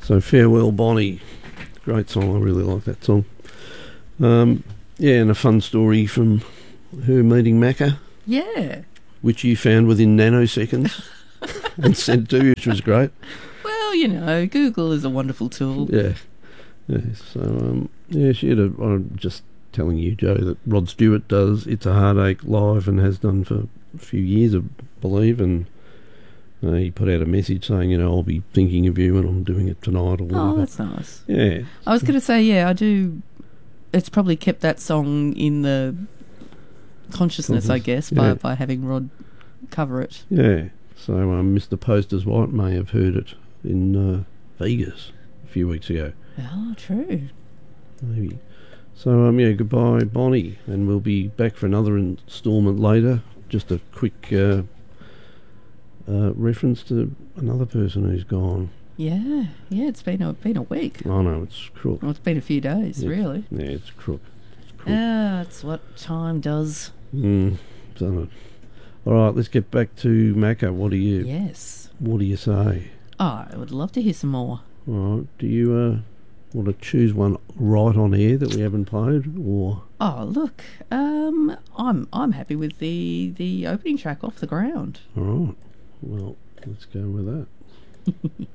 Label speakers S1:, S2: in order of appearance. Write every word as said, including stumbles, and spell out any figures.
S1: So Farewell Bonnie, great song. I really like that song. Um, yeah, and a fun story from her meeting Macca.
S2: Yeah.
S1: Which you found within nanoseconds and sent to you, which was great.
S2: Well, you know, Google is a wonderful tool.
S1: Yeah. Yeah, so, um, yeah, she had a, I'm just telling you, Joe, that Rod Stewart does It's a Heartache live and has done for a few years, I believe, and uh, he put out a message saying, you know, I'll be thinking of you and I'm doing it tonight or whatever.
S2: Oh, that's nice.
S1: Yeah.
S2: I was going to say, yeah, I do. It's probably kept that song in the consciousness, I guess, by,
S1: yeah.
S2: by having Rod cover it.
S1: Yeah. So um, Mister Poster's Wife may have heard it in uh, Vegas a few weeks ago.
S2: Oh, true.
S1: Maybe. So, um, yeah, goodbye, Bonnie, and we'll be back for another instalment later. Just a quick uh, uh, reference to another person who's gone.
S2: Yeah, yeah, it's been a been a week.
S1: Oh, no, it's crook.
S2: Well, it's been a few days,
S1: It's,
S2: really.
S1: Yeah, it's crook. It's crook.
S2: Ah, that's what time does.
S1: Mm, done it. All right, let's get back to Macca. What do you?
S2: Yes.
S1: What do you say?
S2: Oh, I would love to hear some more.
S1: All right. Do you uh, want to choose one right on air that we haven't played, or?
S2: Oh, look, um, I'm I'm happy with the the opening track, Off the Ground.
S1: All right. Well, let's go with that.